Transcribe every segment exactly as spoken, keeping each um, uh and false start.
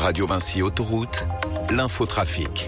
Radio Vinci Autoroute, l'infotrafic.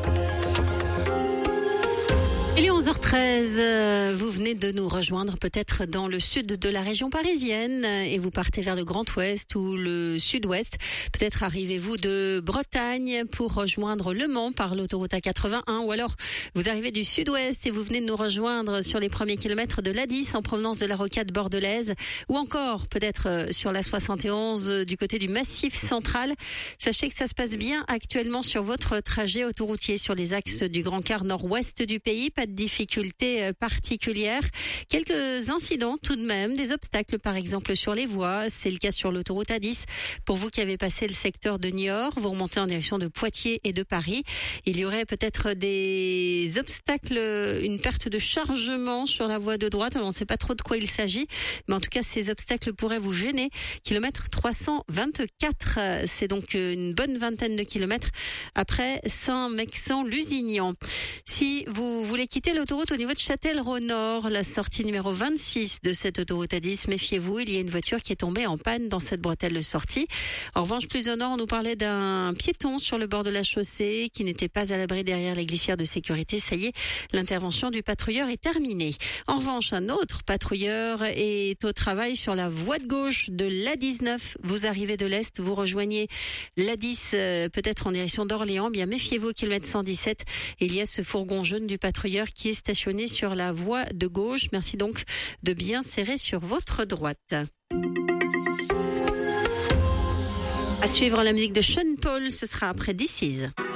Il est onze heures treize, vous venez de nous rejoindre peut-être dans le sud de la région parisienne et vous partez vers le Grand Ouest ou le Sud-Ouest. Peut-être arrivez-vous de Bretagne pour rejoindre Le Mans par l'autoroute A quatre-vingt-un ou alors vous arrivez du Sud-Ouest et vous venez de nous rejoindre sur les premiers kilomètres de l'A dix en provenance de la rocade bordelaise ou encore peut-être sur la soixante et onze du côté du Massif central. Sachez que ça se passe bien actuellement sur votre trajet autoroutier sur les axes du Grand Quart nord-ouest du pays. Pas de difficultés particulières. Quelques incidents tout de même, des obstacles par exemple sur les voies. C'est le cas sur l'autoroute A dix. Pour vous qui avez passé le secteur de Niort, vous remontez en direction de Poitiers et de Paris. Il y aurait peut-être des obstacles, une perte de chargement sur la voie de droite. Alors on ne sait pas trop de quoi il s'agit, mais en tout cas ces obstacles pourraient vous gêner. Kilomètre trois cent vingt-quatre, c'est donc une bonne vingtaine de kilomètres après Saint-Mexan-Lusignan. Si vous voulez quitter l'autoroute au niveau de Châtellerault-Nord, la sortie numéro vingt-six de cette autoroute A dix, méfiez-vous, il y a une voiture qui est tombée en panne dans cette bretelle de sortie. En revanche, plus au nord, on nous parlait d'un piéton sur le bord de la chaussée qui n'était pas à l'abri derrière les glissières de sécurité. Ça y est, l'intervention du patrouilleur est terminée. En revanche, un autre patrouilleur est au travail sur la voie de gauche de l'A dix-neuf. Vous arrivez de l'Est, vous rejoignez l'A dix, euh, peut-être en direction d'Orléans. Bien, méfiez-vous, kilomètre cent dix-sept. Il y a ce fourgon jaune du patrouilleur qui est stationné sur la voie de gauche. Merci donc de bien serrer sur votre droite. À suivre la musique de Sean Paul, ce sera après This Is.